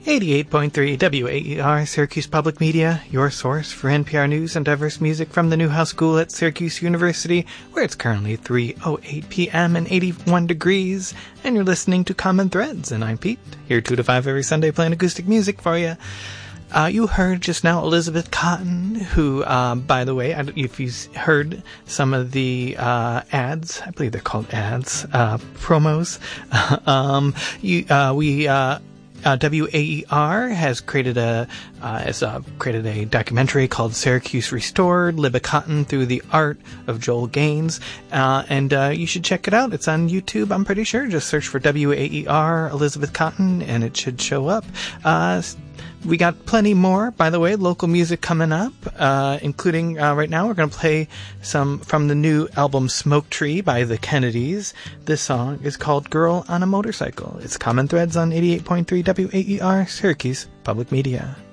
88.3 WAER, Syracuse Public Media, your source for NPR news and diverse music from the Newhouse School at Syracuse University, where it's currently 3:08 p.m. and 81 degrees, and you're listening to Common Threads, and I'm Pete, here 2 to 5 every Sunday playing acoustic music for you. You heard just now Elizabeth Cotten, who, by the way, if you heard some of the ads, I believe they're called ads, promos, WAER has created a documentary called Syracuse Restored, Libba Cotten Through the Art of Joel Gaines, and you should check it out. It's on YouTube, I'm pretty sure. Just search for WAER Elizabeth Cotten, and it should show up. We got plenty more, by the way, local music coming up, including right now we're going to play some from the new album Smoke Tree by the Kennedys. This song is called Girl on a Motorcycle. It's Common Threads on 88.3 WAER, Syracuse Public Media.